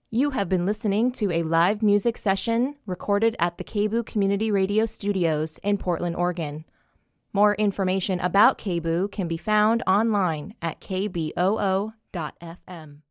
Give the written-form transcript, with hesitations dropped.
You have been listening to a live music session recorded at the KBOO Community Radio Studios in Portland, Oregon. More information about KBOO can be found online at kboo.fm.